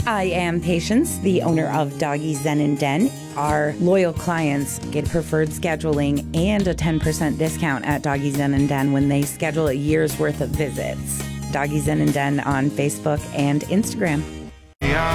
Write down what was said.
I am Patience, the owner of Doggy Zen and Den. Our loyal clients get preferred scheduling and a 10% discount at Doggy Zen and Den when they schedule a year's worth of visits. Doggy Zen and Den on Facebook and Instagram. Yeah.